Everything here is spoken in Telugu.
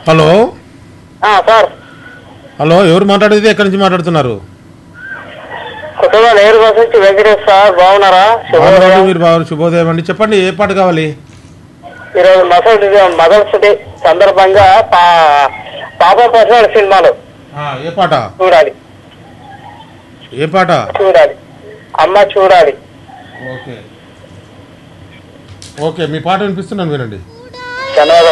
Hello sir. హలో, ఎవరు మాట్లాడేది? ఎక్కడి నుంచి మాట్లాడుతున్నారు? కొత్తగా నేరు బస్ నుంచి వెంకటేష్ సార్. బాగున్నారా? మీరు బాగా శుభోదయం అండి. చెప్పండి, ఏ పాట కావాలి? ఈరోజు మదర్స్ డే సందర్భంగా పాప పర్సనల్ సినిమాలో ఏ పాట చూడాలి. ఏ పాట చూడాలి అమ్మ చూడాలి. ఓకే ఓకే, మీ పాట వినిపిస్తున్నాను, వినండి. ధన్యవాదాలు.